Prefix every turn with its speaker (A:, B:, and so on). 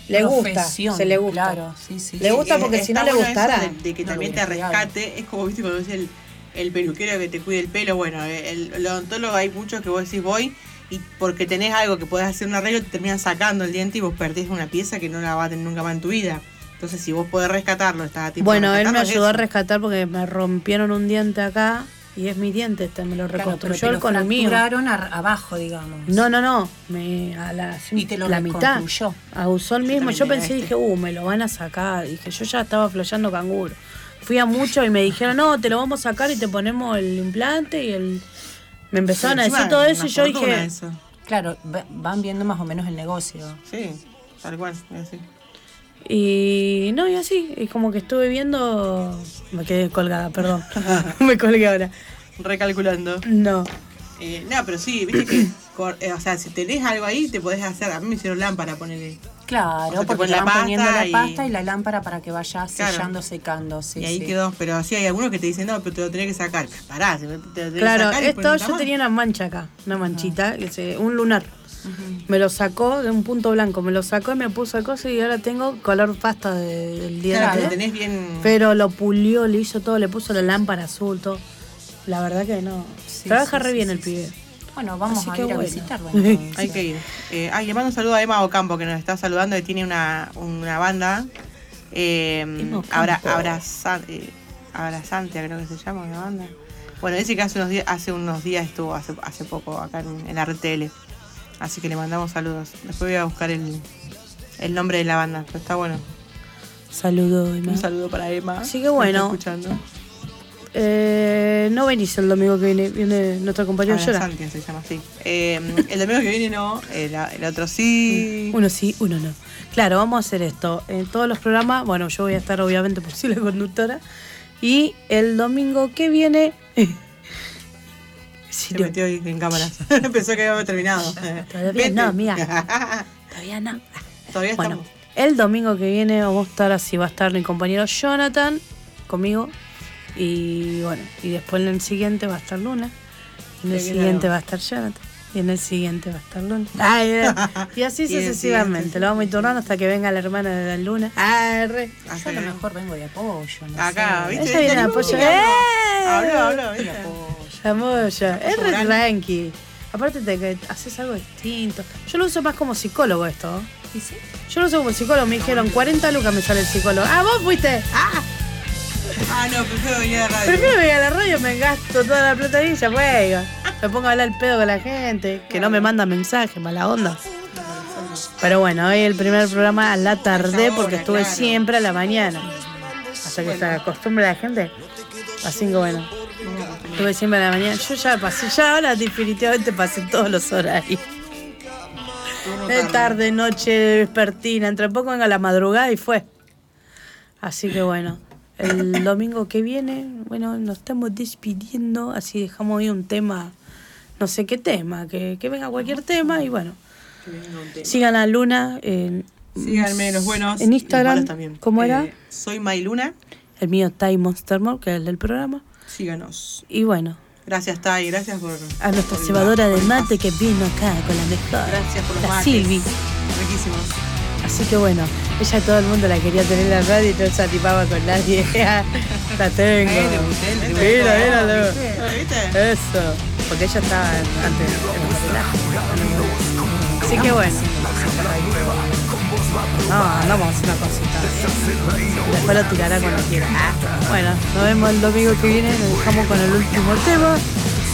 A: Le gusta,
B: profesión.
A: se le gusta.
B: Claro, sí.
A: Le gusta porque si no le gustara.
C: De que
B: No
C: también
B: lo
C: te
B: hubiera
C: rescate, es como viste cuando es el peluquero que te cuide el pelo. Bueno, el odontólogo hay muchos que vos decís voy y porque tenés algo que podés hacer un arreglo te terminan sacando el diente y vos perdés una pieza que no la vas a tener nunca más en tu vida. Entonces si vos podés rescatarlo, estás a tiempo de
A: Bueno, él me
C: rescatarlo,
A: ayudó a
C: eso.
A: rescatar porque me rompieron un diente acá y es mi diente, me lo
B: Claro, pero
A: reconstruyó
B: te
A: él con el mío.
B: fracturaron abajo, digamos.
A: No, a
B: Y te lo
A: la mitad.
B: reconstruyó.
A: Usó el mismo.
C: también
A: Yo
C: tenía
A: pensé, dije, me lo van a sacar. Dije, yo ya estaba flasheando canguro. Fui a mucho y me dijeron, no, te lo vamos a sacar y te ponemos el implante y el... Me empezaron a decir
C: Encima,
A: todo
C: una
A: eso y yo
C: fortuna
A: dije...
C: eso.
B: Claro, van viendo más o menos el negocio.
C: Sí, tal cual, es así.
A: Y no, y así, y como que estuve viendo... Me quedé colgada, perdón. Me colgué ahora.
C: Recalculando.
A: No.
C: No, pero sí, viste que, o sea, si tenés algo ahí, te podés hacer. A mí me hicieron lámpara, ponerle.
B: Claro,
C: O sea, te
B: porque
C: ponen
B: le
C: la
B: van poniendo
C: pasta
B: la pasta y la lámpara para que vaya sellando, secando. Sí,
C: y ahí
B: sí.
C: quedó. Pero sí hay algunos que te dicen, no, pero te lo tenés que sacar. Pará, te lo tenés que
A: Claro,
C: sacar y después
A: esto
C: nunca
A: yo
C: más.
A: tenía una mancha acá, una manchita, un lunar. Me lo sacó de un punto blanco, me lo sacó y me puso el coso y ahora tengo color pasta del diente.
C: Claro, lo tenés bien.
A: Pero lo pulió, le hizo todo, le puso la lámpara azul, todo. La verdad que no.
B: Sí,
A: Trabaja
B: sí,
A: re
B: sí,
A: bien
B: sí,
A: el pibe.
B: Bueno, vamos
A: Así
B: a
A: que
B: ir a
A: bueno.
B: visitarlo.
C: Hay que ir. Le mando un saludo a Emma Ocampo que nos está saludando, que tiene una banda.
A: Emma Ocampo.
C: Abrazante, creo que se llama la banda. Bueno, dice que hace unos días estuvo, hace poco acá en la RTL. Así que le mandamos saludos. Después voy a buscar el nombre de la banda, pero está bueno.
A: Saludo, Emma.
C: Un saludo para Emma.
A: Así que bueno.
C: ¿Me está escuchando?
A: No venís el domingo que viene nuestro compañero Llora.
C: Abrazante se llama, sí. El domingo que viene no, el otro sí.
A: Uno sí, uno no. Claro, vamos a hacer esto. En todos los programas, bueno, yo voy a estar obviamente por si la conductora. Y el domingo que viene...
C: Se metió ahí en cámaras. Pensó que habíamos terminado.
A: Todavía
C: Vete.
A: no, amiga. Todavía no.
C: Todavía
A: Bueno,
C: estamos.
A: el domingo que viene vamos a estar así, va a estar mi compañero Jonathan conmigo. Y bueno, y después en el siguiente va a estar Luna. En el
C: Sí,
A: siguiente
C: claro.
A: va a estar Jonathan. Y en el siguiente va a estar Luna. Y así
C: Y en el
A: sucesivamente.
C: siguiente.
A: Lo vamos a ir turnando hasta que venga la hermana de la Luna.
B: Yo a lo mejor vengo de apoyo. No
C: Acá,
B: sé.
C: ¿viste?
A: Ella viene de apoyo.
C: Habló,
B: De
C: ¿viste?
B: apoyo.
A: Chamoya, es re
C: moral.
A: tranqui. Aparte de que haces algo distinto. Yo lo uso más como psicólogo esto.
B: ¿Y sí?
A: Yo lo uso como psicólogo. Me dijeron 40 lucas me sale el psicólogo. ¡Ah, vos fuiste! ¡Ah!
C: No, prefiero venir a la radio.
A: Prefiero venir a la radio, me gasto toda la plata ahí y ya fue. Me pongo a hablar el pedo con la gente. Que no me manda mensajes, mala onda. Pero bueno, hoy el primer programa a la tarde porque estuve
C: Claro.
A: siempre a la mañana. Hasta que se acostumbre la gente. Así que bueno. Estuve siempre a la mañana. Yo ya pasé, ya ahora definitivamente pasé todos los horarios. De tarde, noche, vespertina. Entre poco venga la madrugada y fue. Así que bueno. El domingo que viene, bueno, nos estamos despidiendo. Así dejamos ahí un tema. No sé qué tema. Que venga cualquier tema y bueno. Sigan a Luna en,
C: Síganme los buenos.
A: en
C: y los
A: Instagram.
C: malos también.
A: ¿Cómo era?
C: Soy Mayluna.
A: El mío, Ty Monster Mode, que es el del programa.
C: Síganos.
A: Y bueno,
C: Gracias, Tai. Gracias por.
A: a nuestra
C: por
A: cebadora de
C: por el
A: mate que vino acá con la mejor.
C: Gracias por los
A: la
C: mates.
A: Silvi.
C: Riquísimos.
A: Así que bueno, ella todo el mundo la quería tener en la radio y no se animaba con nadie. La tengo. Míralo.
C: ¿Viste?
A: Eso. Porque ella estaba antes en el modelaje. Así que bueno. No vamos a hacer una cosita. Después lo tirará cuando quiera. Bueno, nos vemos el domingo que viene. Nos dejamos con el último tema.